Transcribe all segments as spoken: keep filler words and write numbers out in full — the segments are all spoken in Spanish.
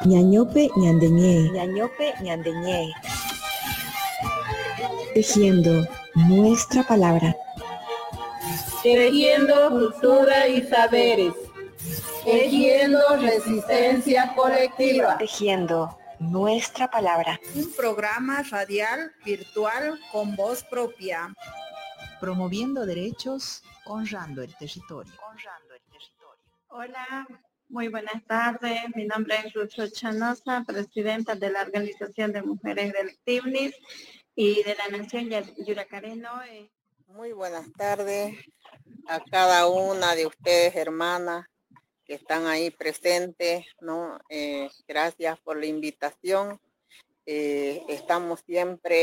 Ñañope ñandeñé, Ñañope ñandeñé. Tejiendo nuestra palabra. Tejiendo cultura y saberes. Tejiendo resistencia colectiva. Tejiendo nuestra palabra. Un programa radial virtual con voz propia. Promoviendo derechos, honrando el territorio. Honrando el territorio. Hola, muy buenas tardes. Mi nombre es Ruth Chanosa, presidenta de la Organización de Mujeres del TIBNIS y de la Nación Yuracareno. Muy buenas tardes a cada una de ustedes, hermanas, que están ahí presentes, ¿no? Eh, gracias por la invitación. Eh, estamos siempre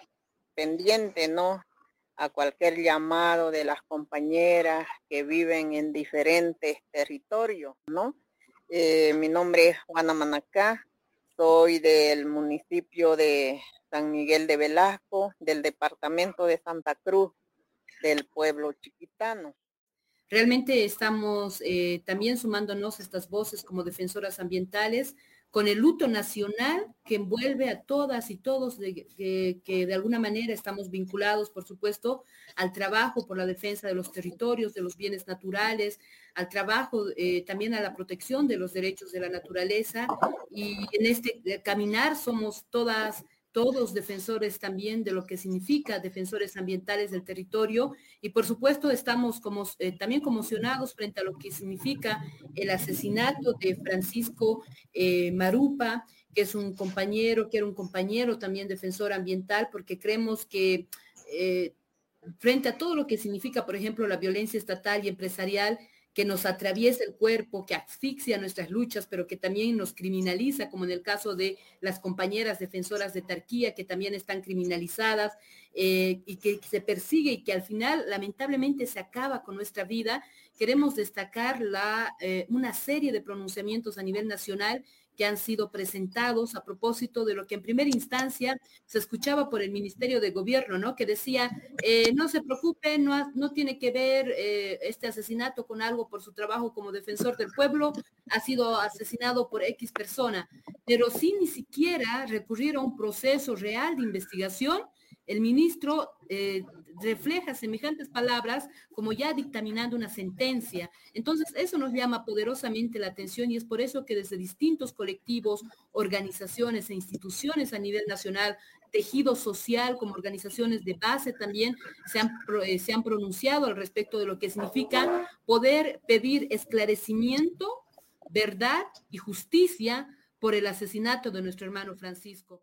pendientes, ¿no?, a cualquier llamado de las compañeras que viven en diferentes territorios, ¿no? Eh, mi nombre es Juana Manacá, soy del municipio de San Miguel de Velasco, del departamento de Santa Cruz, del pueblo chiquitano. Realmente estamos eh, también sumándonos estas voces como defensoras ambientales con el luto nacional que envuelve a todas y todos de, que, que de alguna manera estamos vinculados, por supuesto, al trabajo por la defensa de los territorios, de los bienes naturales, al trabajo eh, también a la protección de los derechos de la naturaleza, y en este caminar somos todas todos defensores también de lo que significa defensores ambientales del territorio, y por supuesto estamos como, eh, también conmocionados frente a lo que significa el asesinato de Francisco eh, Marupa, que es un compañero, que era un compañero también defensor ambiental, porque creemos que eh, frente a todo lo que significa, por ejemplo, la violencia estatal y empresarial, que nos atraviesa el cuerpo, que asfixia nuestras luchas, pero que también nos criminaliza, como en el caso de las compañeras defensoras de Tarquía, que también están criminalizadas, eh, y que se persigue y que al final lamentablemente se acaba con nuestra vida. Queremos destacar la, eh, una serie de pronunciamientos a nivel nacional que han sido presentados a propósito de lo que en primera instancia se escuchaba por el Ministerio de Gobierno, ¿no?, que decía, eh, no se preocupe, no, no tiene que ver eh, este asesinato con algo por su trabajo como defensor del pueblo, ha sido asesinado por X persona, pero sin ni siquiera recurrir a un proceso real de investigación. El ministro eh, refleja semejantes palabras como ya dictaminando una sentencia. Entonces, eso nos llama poderosamente la atención, y es por eso que desde distintos colectivos, organizaciones e instituciones a nivel nacional, tejido social como organizaciones de base también, se han, eh, se han pronunciado al respecto de lo que significa poder pedir esclarecimiento, verdad y justicia por el asesinato de nuestro hermano Francisco.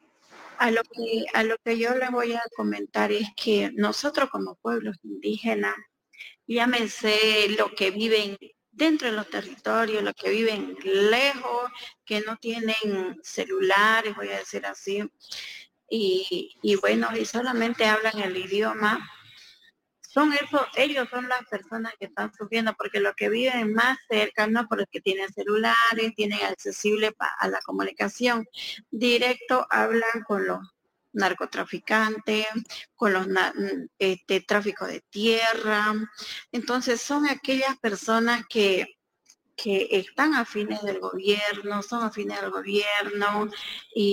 A lo que, a lo que yo le voy a comentar es que nosotros como pueblos indígenas, llámense lo que viven dentro de los territorios, los que viven lejos, que no tienen celulares, voy a decir así, y, y bueno, y solamente hablan el idioma, son eso, ellos son las personas que están sufriendo, porque los que viven más cerca, no, por los que tienen celulares, tienen accesible a la comunicación directo, hablan con los narcotraficantes, con los este, tráfico de tierra. Entonces son aquellas personas que que están afines del gobierno, son afines del gobierno, y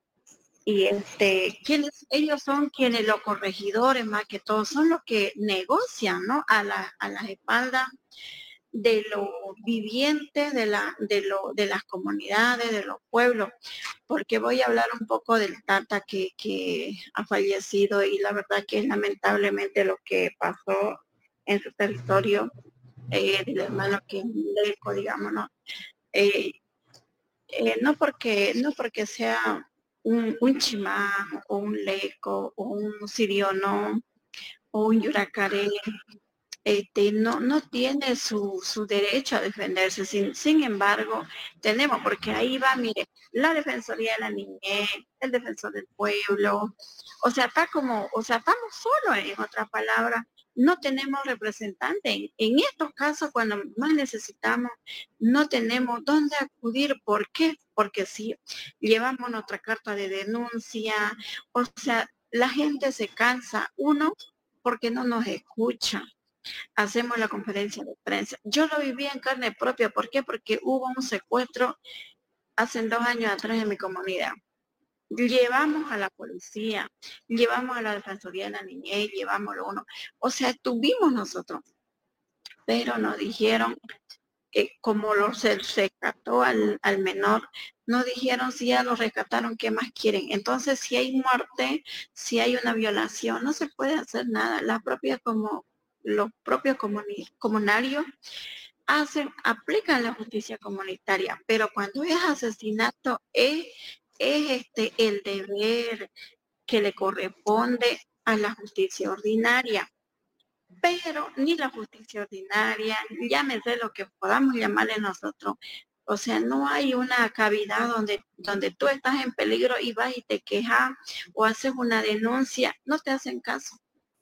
Y este, quienes, ellos son quienes, los corregidores más que todo, son los que negocian, ¿no?, a, la, a las espaldas de los vivientes, de, la, de, lo, de las comunidades, de los pueblos, porque voy a hablar un poco del Tata que, que ha fallecido, y la verdad que es lamentablemente lo que pasó en su territorio, eh, del hermano que es un leco, digamos, ¿no? Eh, eh, no porque, no porque sea Un, un chimá, o un leco, o un siriono, o un yuracaré, este, no, no tiene su, su derecho a defenderse. Sin, sin embargo, tenemos, porque ahí va, mire, la Defensoría de la Niñez, el Defensor del Pueblo, o sea, está como, o sea, estamos solos, en otras palabras, no tenemos representantes. En, en estos casos, cuando más necesitamos, no tenemos dónde acudir. ¿Por qué? Porque si llevamos nuestra carta de denuncia, o sea, la gente se cansa, uno, porque no nos escucha. Hacemos la conferencia de prensa. Yo lo viví en carne propia. ¿Por qué? Porque hubo un secuestro hace dos años atrás en mi comunidad. Llevamos a la policía, llevamos a la Defensoría de la Niñez, llevamos lo uno. O sea, estuvimos nosotros, pero nos dijeron, eh, como lo, se rescató al, al menor, nos dijeron si ya lo rescataron, ¿qué más quieren? Entonces, si hay muerte, si hay una violación, no se puede hacer nada. Las propias como los propios comuni- comunarios hacen, aplican la justicia comunitaria, pero cuando es asesinato es, es este el deber que le corresponde a la justicia ordinaria. Pero ni la justicia ordinaria, llámese lo que podamos llamarle nosotros. O sea, no hay una cavidad donde, donde tú estás en peligro y vas y te quejas o haces una denuncia, no te hacen caso.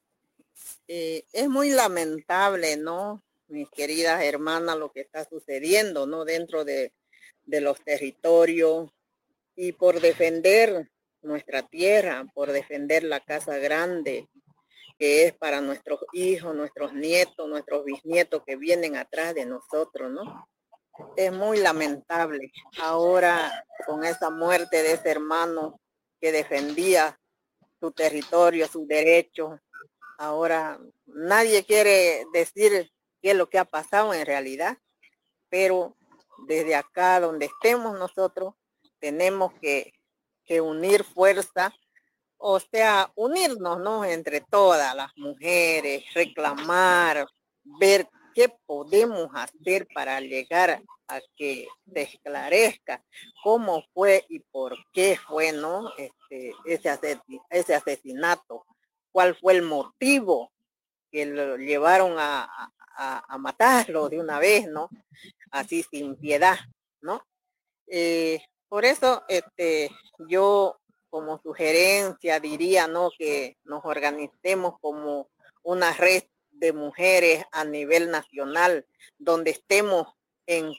Eh, es muy lamentable, ¿no? Mis queridas hermanas, lo que está sucediendo, ¿no? Dentro de, de los territorios y por defender nuestra tierra, por defender la casa grande, que es para nuestros hijos, nuestros nietos, nuestros bisnietos que vienen atrás de nosotros, ¿no? Es muy lamentable. Ahora, con esa muerte de ese hermano que defendía su territorio, sus derechos, ahora nadie quiere decir qué es lo que ha pasado en realidad, pero desde acá donde estemos nosotros, tenemos que, que unir fuerza, o sea, unirnos, ¿no? Entre todas las mujeres, reclamar, ver qué podemos hacer para llegar a que se esclarezca cómo fue y por qué fue, ¿no? Este, ese, asesin- ese asesinato, cuál fue el motivo que lo llevaron a, a, a matarlo de una vez, ¿no? Así sin piedad, ¿no? Eh, por eso, este, yo como sugerencia diría, ¿no? Que nos organicemos como una red de mujeres a nivel nacional, donde estemos en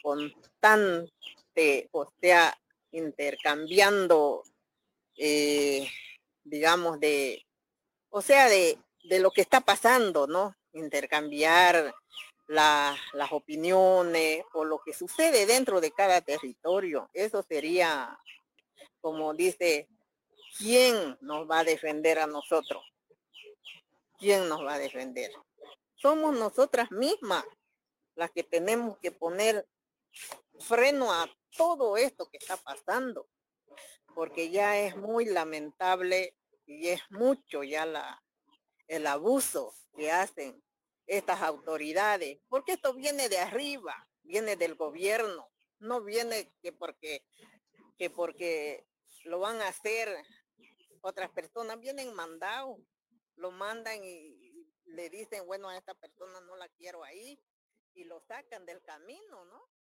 constante, o sea, intercambiando, eh, digamos, de, o sea, de, de lo que está pasando, ¿no? Intercambiar la, las opiniones o lo que sucede dentro de cada territorio. Eso sería, como dice, ¿quién nos va a defender a nosotros? ¿Quién nos va a defender? Somos nosotras mismas las que tenemos que poner freno a todo esto que está pasando, porque ya es muy lamentable y es mucho ya la, el abuso que hacen estas autoridades, porque esto viene de arriba, viene del gobierno, no viene que porque, que porque lo van a hacer otras personas, vienen mandados, lo mandan y le dicen, bueno, a esta persona no la quiero ahí, y lo sacan del camino, ¿no?